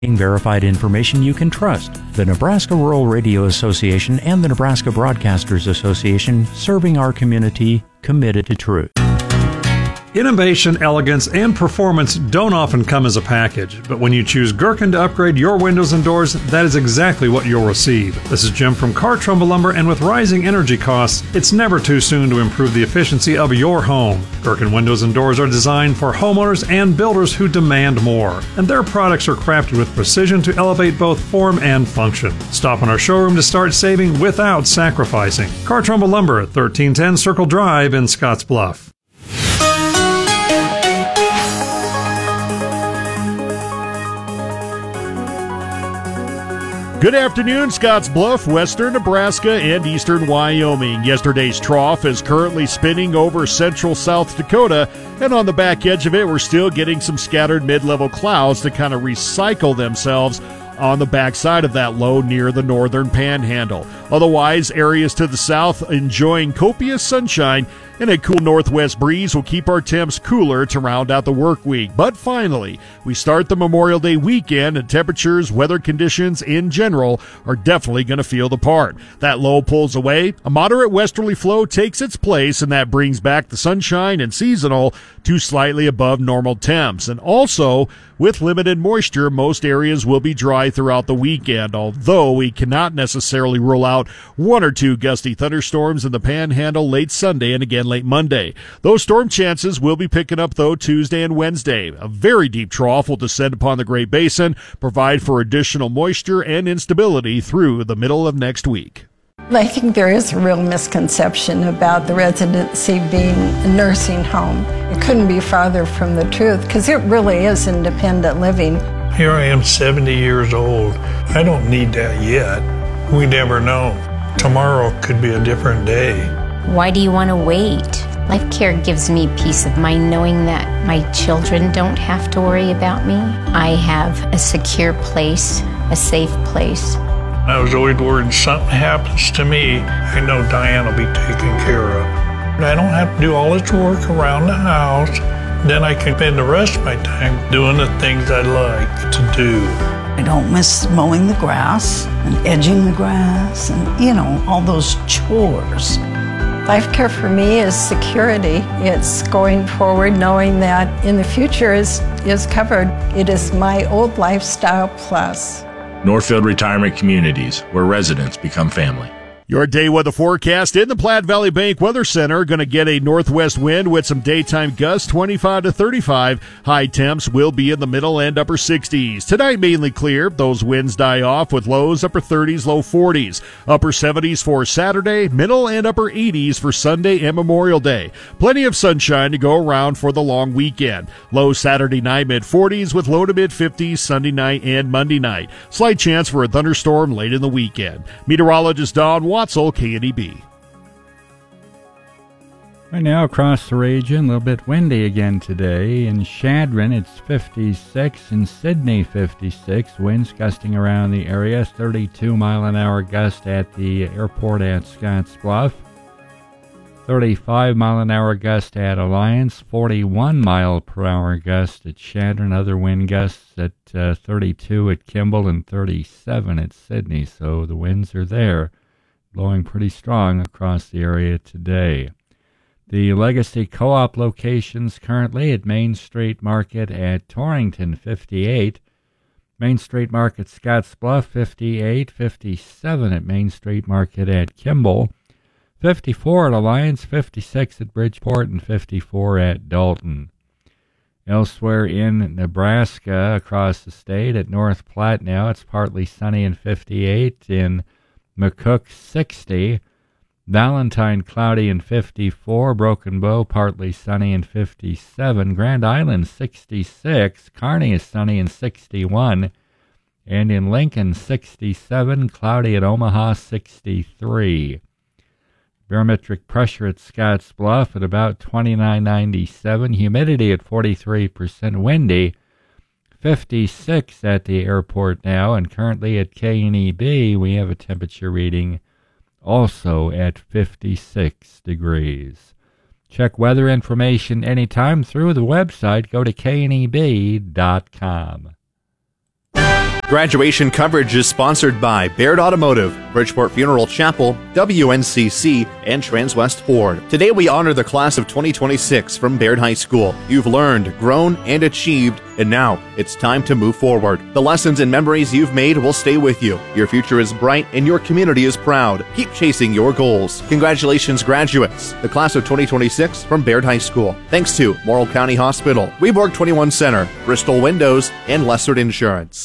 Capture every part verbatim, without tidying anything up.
Verified information you can trust. The Nebraska Rural Radio Association and the Nebraska Broadcasters Association, serving our community, committed to truth. Innovation, elegance, and performance don't often come as a package, but when you choose Gherkin to upgrade your windows and doors, that is exactly what you'll receive. This is Jim from Car Trumbull Lumber, and with rising energy costs, it's never too soon to improve the efficiency of your home. Gherkin windows and doors are designed for homeowners and builders who demand more, and their products are crafted with precision to elevate both form and function. Stop in our showroom to start saving without sacrificing. Car Trumbull Lumber, thirteen ten Circle Drive in Scottsbluff. Good afternoon, Scottsbluff, western Nebraska, and eastern Wyoming. Yesterday's trough is currently spinning over central South Dakota, and on the back edge of it, we're still getting some scattered mid-level clouds to kind of recycle themselves on the backside of that low near the northern panhandle. Otherwise, areas to the south enjoying copious sunshine, and a cool northwest breeze will keep our temps cooler to round out the work week. But finally, we start the Memorial Day weekend, and temperatures, weather conditions in general are definitely going to feel the part. That low pulls away, a moderate westerly flow takes its place, and that brings back the sunshine and seasonal to slightly above normal temps. And also, with limited moisture, most areas will be dry throughout the weekend, although we cannot necessarily rule out one or two gusty thunderstorms in the panhandle late Sunday and again late Monday. Those storm chances will be picking up, though, Tuesday and Wednesday. A very deep trough will descend upon the Great Basin, provide for additional moisture and instability through the middle of next week. I think there is a real misconception about the residency being a nursing home. It couldn't be farther from the truth, because it really is independent living. Here I am, seventy years old. I don't need that yet. We never know. Tomorrow could be a different day. Why do you want to wait? Life Care gives me peace of mind knowing that my children don't have to worry about me. I have a secure place, a safe place. I was always worried something happens to me, I know Diane will be taken care of. I don't have to do all this work around the house. Then I can spend the rest of my time doing the things I like to do. I don't miss mowing the grass and edging the grass and, you know, all those chores. Life Care for me is security. It's going forward knowing that in the future is, is covered. It is my old lifestyle plus. Northfield Retirement Communities, where residents become family. Your day weather forecast in the Platte Valley Bank Weather Center. Going to get a northwest wind with some daytime gusts, twenty-five to thirty-five. High temps will be in the middle and upper sixties. Tonight mainly clear. Those winds die off with lows upper thirties, low forties. Upper seventies for Saturday, middle and upper eighties for Sunday and Memorial Day. Plenty of sunshine to go around for the long weekend. Low Saturday night, mid forties with low to mid fifties Sunday night and Monday night. Slight chance for a thunderstorm late in the weekend. Meteorologist Don Watzel, K N E B. Right now across the region, a little bit windy again today. In Chadron, it's fifty-six. In Sidney, fifty-six. Winds gusting around the area. thirty-two mile an hour gust at the airport at Scottsbluff. thirty-five mile an hour gust at Alliance. forty-one mile per hour gust at Chadron. Other wind gusts at uh, thirty-two at Kimball and thirty-seven at Sidney. So the winds are there, blowing pretty strong across the area today. The Legacy Co-op locations currently at Main Street Market at Torrington, fifty-eight. Main Street Market Scottsbluff, fifty-eight. fifty-seven at Main Street Market at Kimball. fifty-four at Alliance, fifty-six at Bridgeport, and fifty-four at Dalton. Elsewhere in Nebraska, across the state, at North Platte now, it's partly sunny and fifty-eight. In McCook, sixty. Valentine, cloudy and fifty-four. Broken Bow, partly sunny and fifty-seven. Grand Island, sixty-six. Kearney is sunny and sixty-one. And in Lincoln, sixty-seven. Cloudy at Omaha, sixty-three. Barometric pressure at Scottsbluff at about twenty-nine ninety-seven. Humidity at forty-three percent. Windy, fifty-six at the airport now, and currently at K N E B we have a temperature reading also at fifty-six degrees. Check weather information anytime through the website. Go to K N E B dot com. Graduation coverage is sponsored by Baird Automotive, Bridgeport Funeral Chapel, W N C C, and Transwest Ford. Today we honor the class of twenty twenty-six from Baird High School. You've learned, grown, and achieved, and now it's time to move forward. The lessons and memories you've made will stay with you. Your future is bright and your community is proud. Keep chasing your goals. Congratulations, graduates. The class of twenty twenty-six from Baird High School. Thanks to Morrill County Hospital, Weborg twenty-one Center, Bristol Windows, and Lessard Insurance.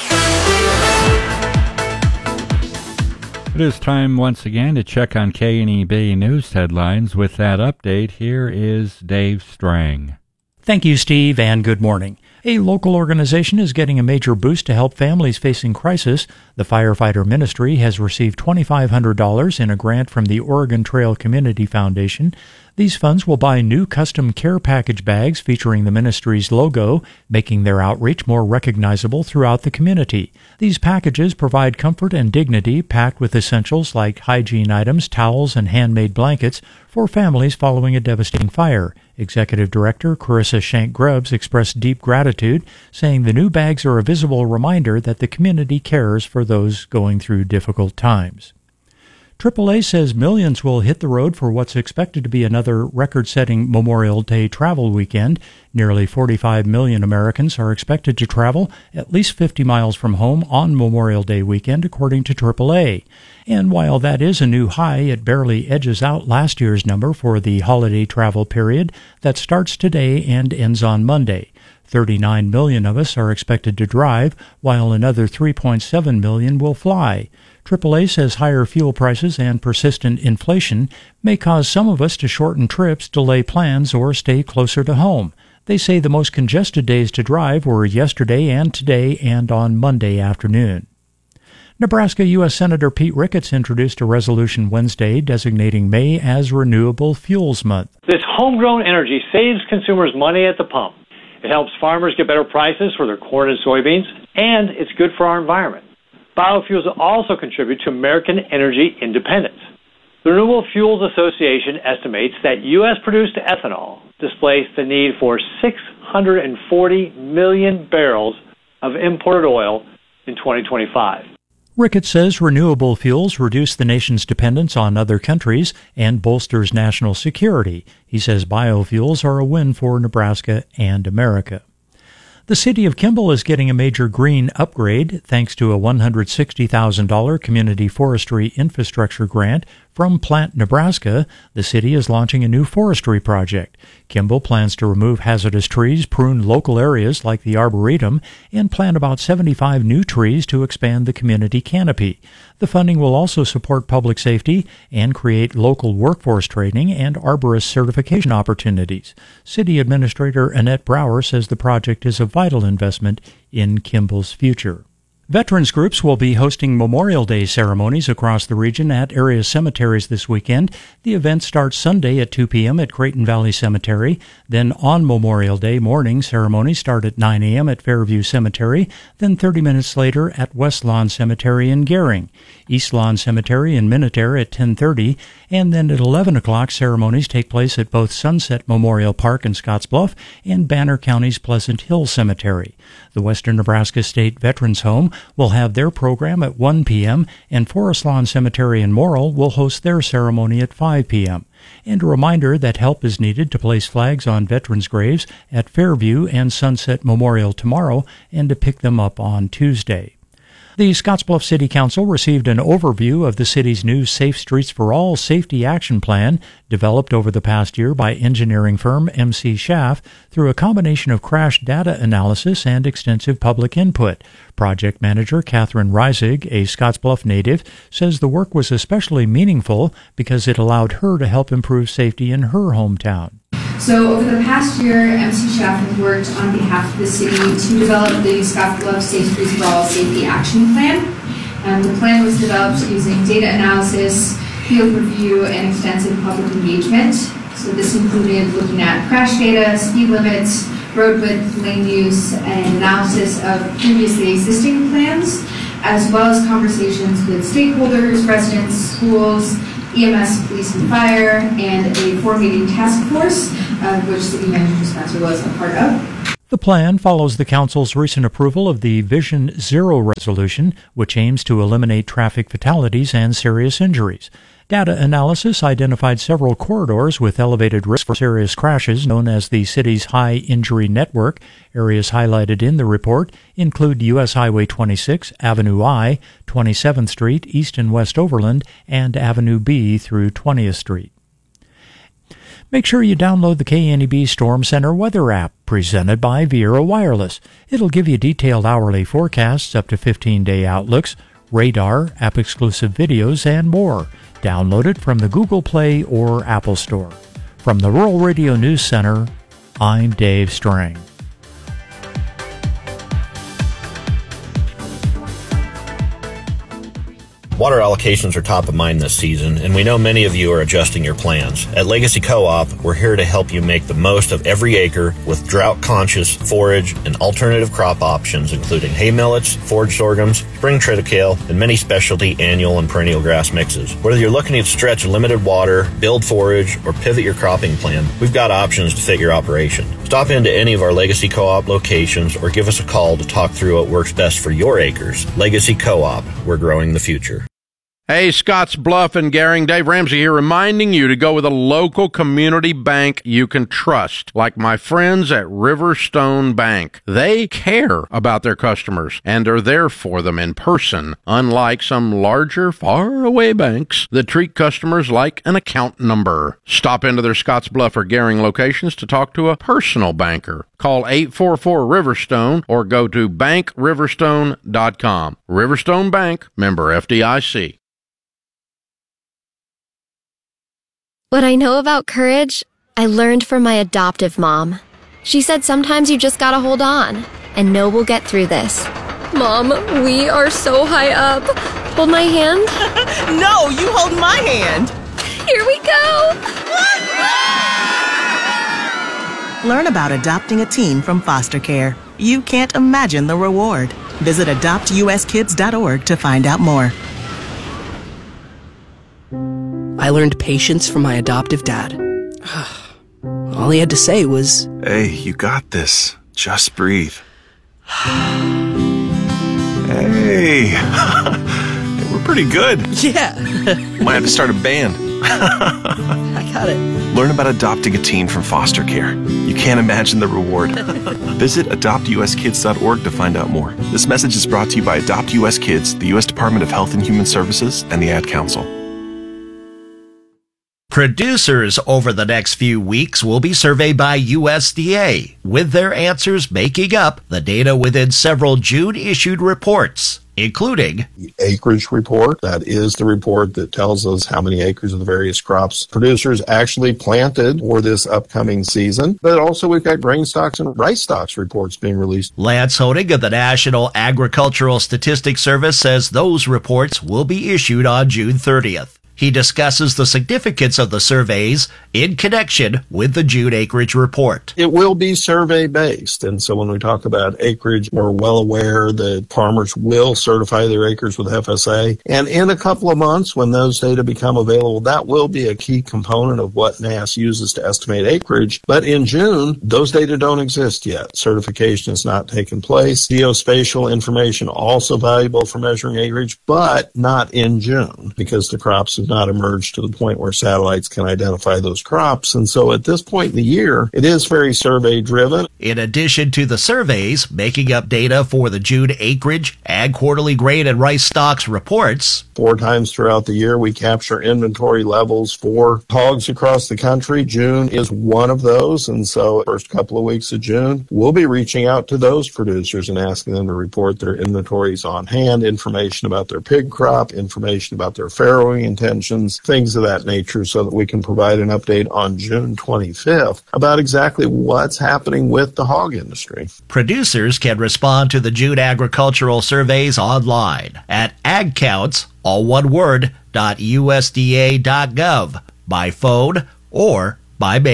It is time once again to check on K N E B news headlines. With that update, here is Dave Strang. Thank you, Steve, and good morning. A local organization is getting a major boost to help families facing crisis. The Firefighter Ministry has received two thousand five hundred dollars in a grant from the Oregon Trail Community Foundation. These funds will buy new custom care package bags featuring the ministry's logo, making their outreach more recognizable throughout the community. These packages provide comfort and dignity, packed with essentials like hygiene items, towels, and handmade blankets for families following a devastating fire. Executive Director Carissa Shank-Grubbs expressed deep gratitude, saying the new bags are a visible reminder that the community cares for those going through difficult times. triple A says millions will hit the road for what's expected to be another record-setting Memorial Day travel weekend. Nearly forty-five million Americans are expected to travel at least fifty miles from home on Memorial Day weekend, according to triple A. And while that is a new high, it barely edges out last year's number for the holiday travel period that starts today and ends on Monday. thirty-nine million of us are expected to drive, while another three point seven million will fly. triple A says higher fuel prices and persistent inflation may cause some of us to shorten trips, delay plans, or stay closer to home. They say the most congested days to drive were yesterday and today and on Monday afternoon. Nebraska U S Senator Pete Ricketts introduced a resolution Wednesday designating May as Renewable Fuels Month. This homegrown energy saves consumers money at the pump. It helps farmers get better prices for their corn and soybeans, and it's good for our environment. Biofuels also contribute to American energy independence. The Renewable Fuels Association estimates that U S-produced ethanol displaced the need for six hundred forty million barrels of imported oil in twenty twenty-five. Ricketts says renewable fuels reduce the nation's dependence on other countries and bolsters national security. He says biofuels are a win for Nebraska and America. The city of Kimball is getting a major green upgrade thanks to a one hundred sixty thousand dollars community forestry infrastructure grant from Plant Nebraska. The city is launching a new forestry project. Kimball plans to remove hazardous trees, prune local areas like the Arboretum, and plant about seventy-five new trees to expand the community canopy. The funding will also support public safety and create local workforce training and arborist certification opportunities. City Administrator Annette Brower says the project is a vital investment in Kimball's future. Veterans groups will be hosting Memorial Day ceremonies across the region at area cemeteries this weekend. The event starts Sunday at two p.m. at Creighton Valley Cemetery. Then on Memorial Day morning, ceremonies start at nine a.m. at Fairview Cemetery, then thirty minutes later at West Lawn Cemetery in Gering, East Lawn Cemetery in Minutair at ten thirty, and then at eleven o'clock ceremonies take place at both Sunset Memorial Park in Scottsbluff and Banner County's Pleasant Hill Cemetery. The Western Nebraska State Veterans Home will have their program at one p.m., and Forest Lawn Cemetery in Morrill will host their ceremony at five p.m. And a reminder that help is needed to place flags on veterans' graves at Fairview and Sunset Memorial tomorrow and to pick them up on Tuesday. The Scottsbluff City Council received an overview of the city's new Safe Streets for All Safety Action Plan, developed over the past year by engineering firm M C Schaff through a combination of crash data analysis and extensive public input. Project manager Catherine Reisig, a Scottsbluff native, says the work was especially meaningful because it allowed her to help improve safety in her hometown. So over the past year, M C Schaff has worked on behalf of the city to develop the Scottsbluff Safe Streets for All Safety Action Plan. Um, the plan was developed using data analysis, field review, and extensive public engagement. So this included looking at crash data, speed limits, road width, lane use, and analysis of previously existing plans, as well as conversations with stakeholders, residents, schools, E M S, police and fire, and a four-meeting task force, uh, which City Manager Spencer was a part of. The plan follows the Council's recent approval of the Vision Zero resolution, which aims to eliminate traffic fatalities and serious injuries. Data analysis identified several corridors with elevated risk for serious crashes, known as the city's high injury network. Areas highlighted in the report include U S Highway twenty-six, Avenue I, twenty-seventh Street, East and West Overland, and Avenue B through twentieth Street. Make sure you download the K N E B Storm Center Weather app, presented by Viera Wireless. It'll give you detailed hourly forecasts, up to fifteen-day outlooks, radar, app-exclusive videos, and more. Download it from the Google Play or Apple Store. From the Rural Radio News Center, I'm Dave Strang. Water allocations are top of mind this season, and we know many of you are adjusting your plans. At Legacy Co-op, we're here to help you make the most of every acre with drought-conscious forage and alternative crop options, including hay millets, forage sorghums, spring triticale, and many specialty annual and perennial grass mixes. Whether you're looking to stretch limited water, build forage, or pivot your cropping plan, we've got options to fit your operation. Stop into any of our Legacy Co-op locations or give us a call to talk through what works best for your acres. Legacy Co-op, we're growing the future. Hey, Scotts Bluff and Gering, Dave Ramsey here, reminding you to go with a local community bank you can trust, like my friends at Riverstone Bank. They care about their customers and are there for them in person, unlike some larger, faraway banks that treat customers like an account number. Stop into their Scotts Bluff or Gering locations to talk to a personal banker. Call eight four four Riverstone or go to bank riverstone dot com. Riverstone Bank, member F D I C. What I know about courage, I learned from my adoptive mom. She said sometimes you just gotta hold on and know we'll get through this. Mom, we are so high up. Hold my hand. No, you hold my hand. Here we go. Learn about adopting a teen from foster care. You can't imagine the reward. Visit adopt u s kids dot org to find out more. I learned patience from my adoptive dad. All he had to say was, "Hey, you got this. Just breathe." Hey, we're pretty good. Yeah. Might have to start a band. I got it. Learn about adopting a teen from foster care. You can't imagine the reward. Visit adopt u s kids dot org to find out more. This message is brought to you by Adopt U S Kids, the U S Department of Health and Human Services, and the Ad Council. Producers over the next few weeks will be surveyed by U S D A, with their answers making up the data within several June-issued reports, including the acreage report. That is the report that tells us how many acres of the various crops producers actually planted for this upcoming season. But also we've got grain stocks and rice stocks reports being released. Lance Honig of the National Agricultural Statistics Service says those reports will be issued on June thirtieth. He discusses the significance of the surveys in connection with the June acreage report. It will be survey-based, and so when we talk about acreage, we're well aware that farmers will certify their acres with F S A, and in a couple of months, when those data become available, that will be a key component of what N A S uses to estimate acreage. But in June, those data don't exist yet. Certification has not taken place. Geospatial information also valuable for measuring acreage, but not in June, because the crops have not emerged to the point where satellites can identify those crops. And so at this point in the year, it is very survey driven. In addition to the surveys, making up data for the June acreage, Ag Quarterly Grain and Rice Stocks reports. Four times throughout the year, we capture inventory levels for hogs across the country. June is one of those. And so first couple of weeks of June, we'll be reaching out to those producers and asking them to report their inventories on hand, information about their pig crop, information about their farrowing intentions, things of that nature, so that we can provide an update on June twenty-fifth about exactly what's happening with the hog industry. Producers can respond to the June agricultural surveys online at agcounts, all one word, dot U S D A dot gov, by phone or by mail.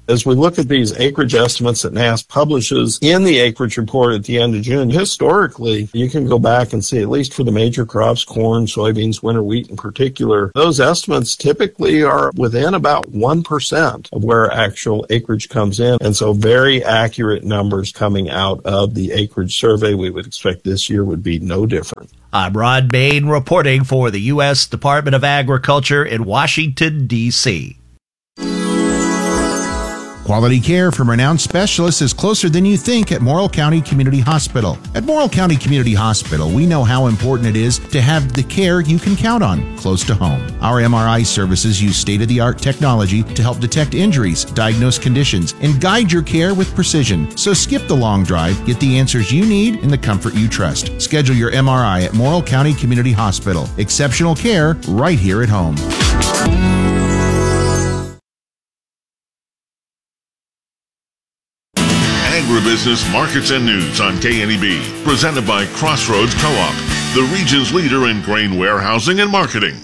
As we look at these acreage estimates that N A S publishes in the acreage report at the end of June, historically, you can go back and see, at least for the major crops, corn, soybeans, winter wheat in particular, those estimates typically are within about one percent of where actual acreage comes in. And so very accurate numbers coming out of the acreage survey. We would expect this year would be no different. I'm Rod Bain reporting for the U S Department of Agriculture in Washington, D C Quality care from renowned specialists is closer than you think at Morrill County Community Hospital. At Morrill County Community Hospital, we know how important it is to have the care you can count on close to home. Our M R I services use state-of-the-art technology to help detect injuries, diagnose conditions, and guide your care with precision. So skip the long drive, get the answers you need in the comfort you trust. Schedule your M R I at Morrill County Community Hospital. Exceptional care right here at home. Agribusiness Markets and News on K N E B, presented by Crossroads Co-op, the region's leader in grain warehousing and marketing.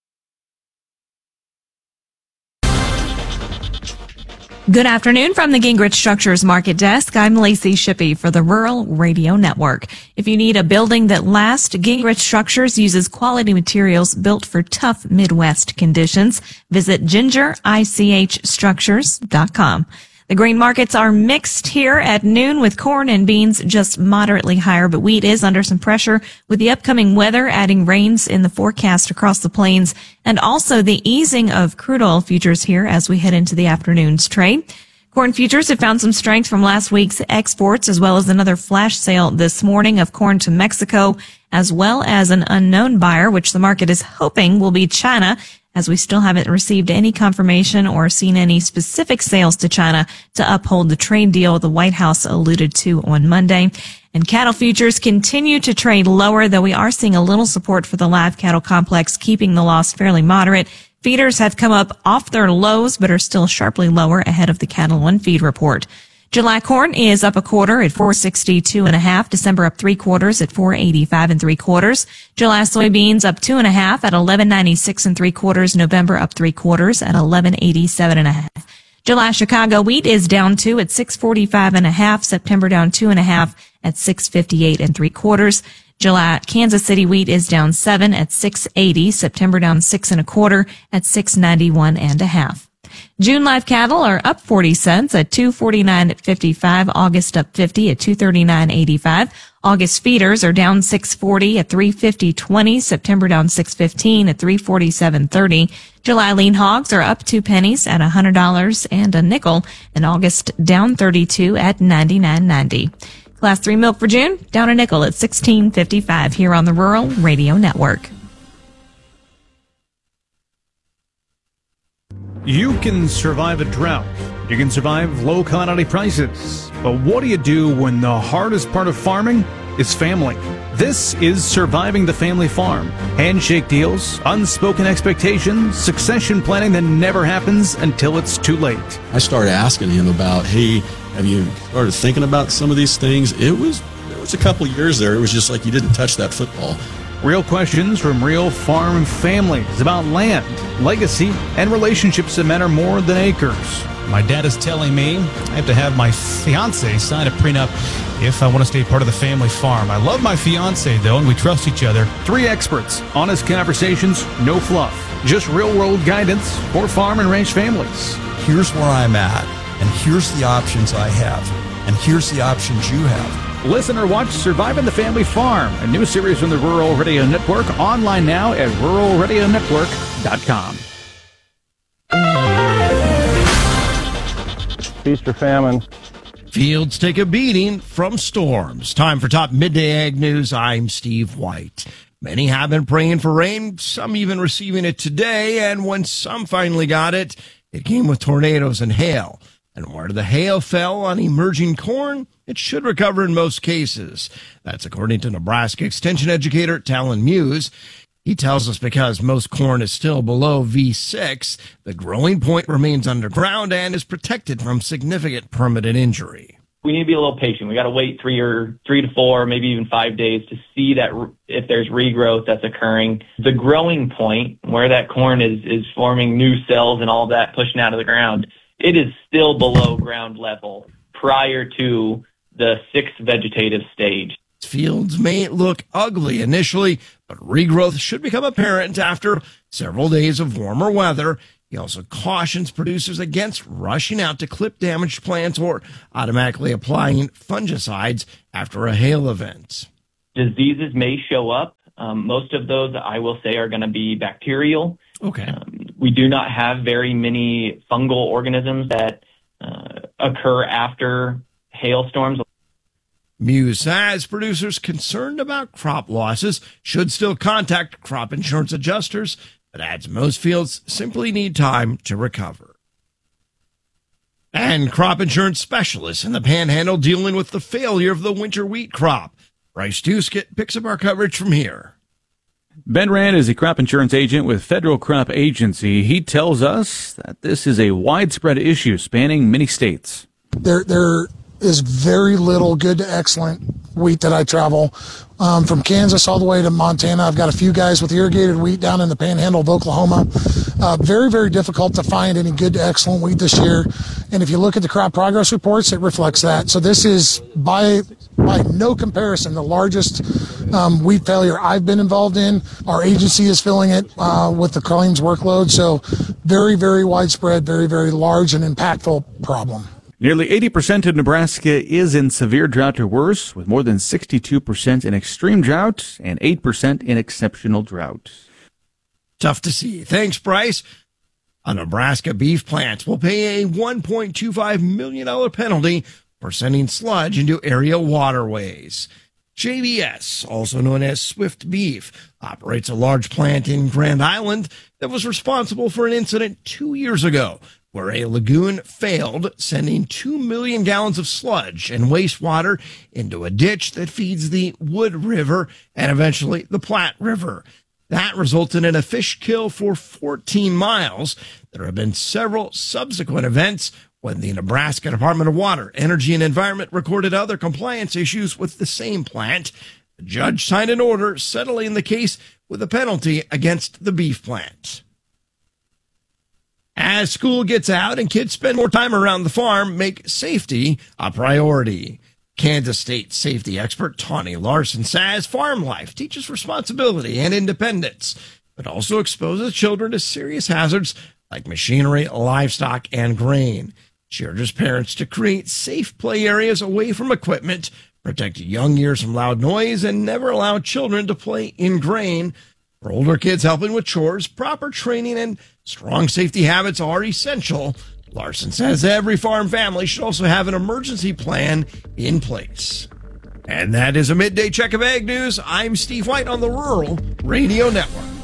Good afternoon from the Gingrich Structures Market Desk. I'm Lacey Shippey for the Rural Radio Network. If you need a building that lasts, Gingrich Structures uses quality materials built for tough Midwest conditions. Visit ginger I C H structures dot com. The grain markets are mixed here at noon, with corn and beans just moderately higher, but wheat is under some pressure with the upcoming weather adding rains in the forecast across the plains, and also the easing of crude oil futures here as we head into the afternoon's trade. Corn futures have found some strength from last week's exports, as well as another flash sale this morning of corn to Mexico, as well as an unknown buyer, which the market is hoping will be China, as we still haven't received any confirmation or seen any specific sales to China to uphold the trade deal the White House alluded to on Monday. And cattle futures continue to trade lower, though we are seeing a little support for the live cattle complex, keeping the loss fairly moderate. Feeders have come up off their lows, but are still sharply lower ahead of the Cattle One feed report. July corn is up a quarter at four sixty-two and a half. December up three quarters at four eighty-five and three quarters. July soybeans up two and a half at eleven ninety-six and three quarters. November up three quarters at eleven eighty-seven and a half. July Chicago wheat is down two at six forty-five and a half. September down two and a half at six fifty-eight and three quarters. July Kansas City wheat is down seven at six eighty. September down six and a quarter at six ninety-one and a half. June live cattle are up forty cents at two forty-nine at fifty-five. August up fifty at two thirty-nine eighty-five. August feeders are down six forty at three fifty twenty. September down six fifteen at three forty-seven thirty. July lean hogs are up two pennies at one hundred dollars and a nickel. And August down thirty-two at ninety-nine ninety. Class three milk for June down a nickel at sixteen fifty-five here on the Rural Radio Network. You can survive a drought. You can survive low commodity prices. But what do you do when the hardest part of farming is family? This is Surviving the Family Farm. Handshake deals, unspoken expectations, succession planning that never happens until it's too late. I started asking him about, hey, have you started thinking about some of these things? It was, there was a couple of years there. It was just like you didn't touch that football. Real questions from real farm families about land, legacy, and relationships that matter more than acres. My dad is telling me I have to have my fiance sign a prenup if I want to stay part of the family farm. I love my fiance, though, and we trust each other. Three experts, honest conversations, no fluff. Just real-world guidance for farm and ranch families. Here's where I'm at, and here's the options I have, and here's the options you have. Listen or watch Surviving the Family Farm, a new series from the Rural Radio Network, online now at rural radio network dot com. Feast or famine. Fields take a beating from storms. Time for Top Midday Ag News. I'm Steve White. Many have been praying for rain, some even receiving it today, and when some finally got it, it came with tornadoes and hail. And where the hail fell on emerging corn, it should recover in most cases. That's according to Nebraska Extension educator Talon Muse. He tells us because most corn is still below V six, the growing point remains underground and is protected from significant permanent injury. We need to be a little patient. We got to wait three or three to four, maybe even five days to see that if there's regrowth that's occurring. The growing point, where that corn is, is forming new cells and all that pushing out of the ground, it is still below ground level prior to the sixth vegetative stage. Fields may look ugly initially, but regrowth should become apparent after several days of warmer weather. He also cautions producers against rushing out to clip damaged plants or automatically applying fungicides after a hail event. Diseases may show up. Um, most of those, I will say, are going to be bacterial. Okay. Um, we do not have very many fungal organisms that uh, occur after hailstorms. Muse says producers concerned about crop losses should still contact crop insurance adjusters, but adds most fields simply need time to recover. And crop insurance specialists in the Panhandle dealing with the failure of the winter wheat crop. Bryce Duskett picks up our coverage from here. Ben Rand is a crop insurance agent with Federal Crop Agency. He tells us that this is a widespread issue spanning many states. There, there is very little good to excellent wheat that I travel. Um, from Kansas all the way to Montana. I've got a few guys with irrigated wheat down in the Panhandle of Oklahoma. Uh, very, very difficult to find any good to excellent wheat this year. And if you look at the crop progress reports, it reflects that. So this is by by no comparison the largest um, wheat failure I've been involved in. Our agency is filling it uh, with the claims workload. So very, very widespread, very, very large and impactful problem. Nearly eighty percent of Nebraska is in severe drought or worse, with more than sixty-two percent in extreme drought and eight percent in exceptional drought. Tough to see. Thanks, Bryce. A Nebraska beef plant will pay a one point two five million dollars penalty for sending sludge into area waterways. J B S, also known as Swift Beef, operates a large plant in Grand Island that was responsible for an incident two years ago where a lagoon failed, sending two million gallons of sludge and wastewater into a ditch that feeds the Wood River and eventually the Platte River. That resulted in a fish kill for fourteen miles. There have been several subsequent events when the Nebraska Department of Water, Energy, and Environment recorded other compliance issues with the same plant. The judge signed an order settling the case with a penalty against the beef plant. As school gets out and kids spend more time around the farm, make safety a priority. Kansas State safety expert Tawny Larson says farm life teaches responsibility and independence, but also exposes children to serious hazards like machinery, livestock, and grain. She urges parents to create safe play areas away from equipment, protect young ears from loud noise, and never allow children to play in grain. For older kids helping with chores, proper training and strong safety habits are essential. Larson says every farm family should also have an emergency plan in place. And that is a midday check of ag news. I'm Steve White on the Rural Radio Network.